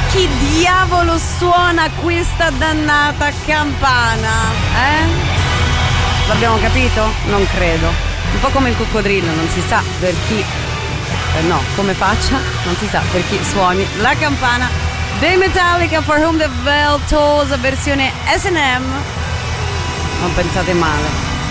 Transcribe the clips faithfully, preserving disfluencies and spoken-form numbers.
chi diavolo suona questa dannata campana? Eh? L'abbiamo capito? Non credo. Un po' come il coccodrillo, non si sa per chi, eh no, come faccia, non si sa per chi suoni la campana dei Metallica, For Whom the Bell Tolls, versione S and M. Non pensate male,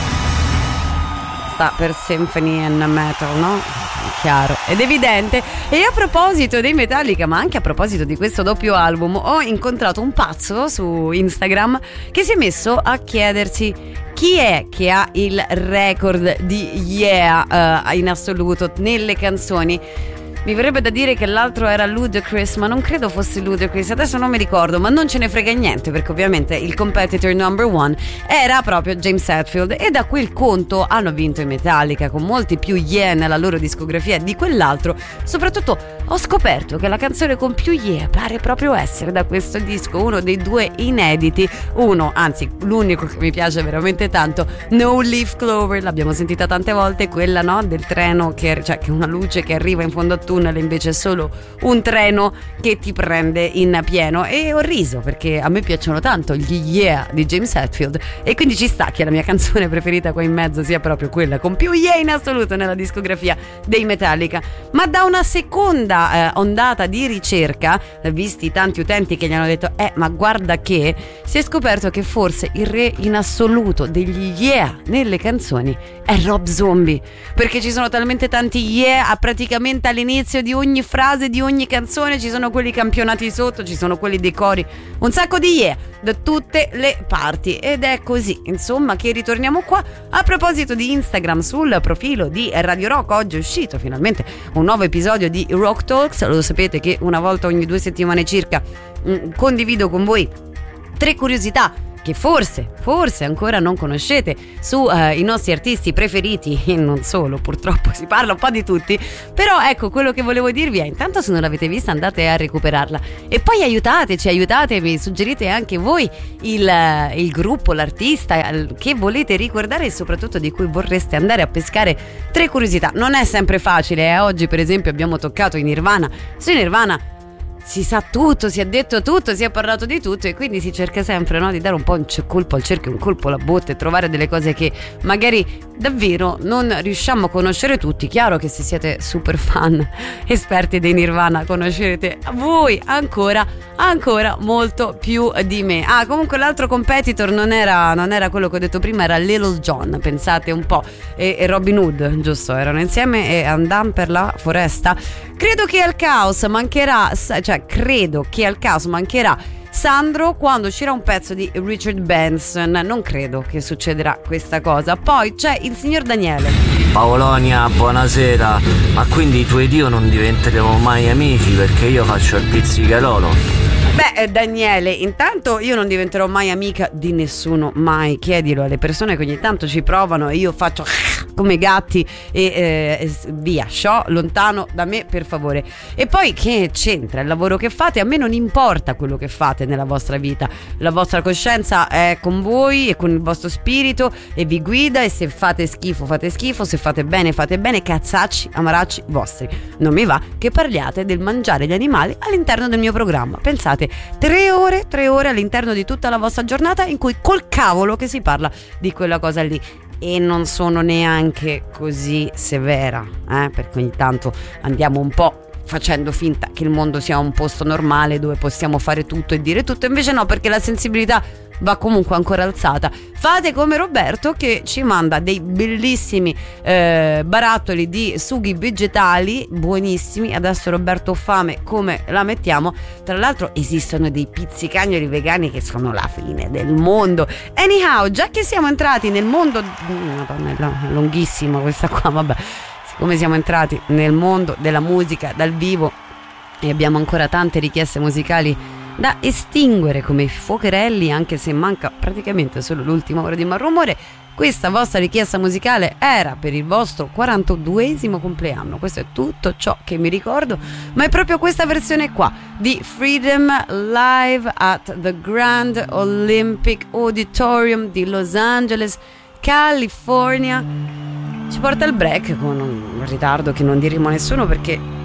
sta per Symphony and Metal, no? Chiaro ed evidente. E a proposito dei Metallica, ma anche a proposito di questo doppio album, ho incontrato un pazzo su Instagram che si è messo a chiedersi chi è che ha il record di yeah uh, in assoluto nelle canzoni. Mi verrebbe da dire che l'altro era Ludacris, ma non credo fosse Ludacris, adesso non mi ricordo, ma non ce ne frega niente, perché ovviamente il competitor number one era proprio James Hetfield, e da quel conto hanno vinto i Metallica con molti più yeah nella loro discografia di quell'altro. Soprattutto ho scoperto che la canzone con più yeah pare proprio essere da questo disco uno dei due inediti, uno, anzi l'unico che mi piace veramente tanto, No Leaf Clover, l'abbiamo sentita tante volte, quella no del treno, che, cioè che una luce che arriva in fondo a tunnel, invece è solo un treno che ti prende in pieno. E ho riso perché a me piacciono tanto gli yeah di James Hetfield, e quindi ci sta che la mia canzone preferita qua in mezzo sia proprio quella con più yeah in assoluto nella discografia dei Metallica. Ma da una seconda eh, ondata di ricerca, visti tanti utenti che gli hanno detto eh ma guarda che, si è scoperto che forse il re in assoluto degli yeah nelle canzoni è Rob Zombie, perché ci sono talmente tanti yeah praticamente all'inizio di ogni frase, di ogni canzone, ci sono quelli campionati sotto, ci sono quelli dei cori, un sacco di yeah da tutte le parti, ed è così insomma che ritorniamo qua. A proposito di Instagram, sul profilo di Radio Rock oggi è uscito finalmente un nuovo episodio di Rock Talks. Lo sapete che una volta ogni due settimane circa mh, condivido con voi tre curiosità che forse, forse ancora non conoscete su uh, i nostri artisti preferiti, e non solo, purtroppo si parla un po' di tutti, però ecco, quello che volevo dirvi è, intanto se non l'avete vista andate a recuperarla, e poi aiutateci, aiutatemi, suggerite anche voi il, uh, il gruppo, l'artista uh, che volete ricordare e soprattutto di cui vorreste andare a pescare tre curiosità. Non è sempre facile, eh? Oggi per esempio abbiamo toccato i Nirvana. Su Nirvana si sa tutto, si è detto tutto, si è parlato di tutto, e quindi si cerca sempre, no, di dare un po' un colpo al cerchio, un colpo alla botte, e trovare delle cose che magari davvero non riusciamo a conoscere tutti. Chiaro che se siete super fan, esperti dei Nirvana, conoscerete voi ancora, ancora molto più di me. Ah, comunque l'altro competitor non era, non era quello che ho detto prima, era Little John, pensate un po', e, e Robin Hood, giusto? Erano insieme e andam per la foresta. Credo che al caos mancherà, cioè credo che al caos mancherà Sandro quando uscirà un pezzo di Richard Benson. Non credo che succederà questa cosa. Poi c'è il signor Daniele. Paolonia, buonasera. Ma quindi tu ed io non diventeremo mai amici perché io faccio il pizzicarolo? Beh, Daniele, intanto io non diventerò mai amica di nessuno, mai. Chiedilo alle persone che ogni tanto ci provano e io faccio come gatti e eh, via, sciò, lontano da me, per favore. E poi che c'entra il lavoro che fate? A me non importa quello che fate nella vostra vita, la vostra coscienza è con voi e con il vostro spirito e vi guida, e se fate schifo fate schifo, se fate bene fate bene, cazzacci, amaracci vostri. Non mi va che parliate del mangiare gli animali all'interno del mio programma. Pensate, tre ore, tre ore all'interno di tutta la vostra giornata in cui col cavolo che si parla di quella cosa lì. E non sono neanche così severa, eh? Perché ogni tanto andiamo un po' facendo finta che il mondo sia un posto normale dove possiamo fare tutto e dire tutto, invece no, perché la sensibilità va comunque ancora alzata. Fate come Roberto che ci manda dei bellissimi eh, barattoli di sughi vegetali buonissimi. Adesso Roberto ho fame, come la mettiamo? Tra l'altro esistono dei pizzicagnoli vegani che sono la fine del mondo. Anyhow, già che siamo entrati nel mondo, madonna, è lunghissima questa qua, vabbè, siccome siamo entrati nel mondo della musica dal vivo e abbiamo ancora tante richieste musicali da estinguere come i fuocherelli, anche se manca praticamente solo l'ultima ora di Malrumore, questa vostra richiesta musicale era per il vostro quarantaduesimo compleanno. Questo è tutto ciò che mi ricordo, ma è proprio questa versione qua di Freedom live at the Grand Olympic Auditorium di Los Angeles, California. Ci porta il break con un ritardo che non diremo a nessuno, perché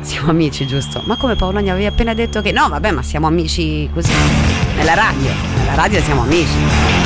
Siamo amici, giusto? Ma come Paolo mi avevi appena detto che no, vabbè, ma siamo amici così. Nella radio, nella radio siamo amici.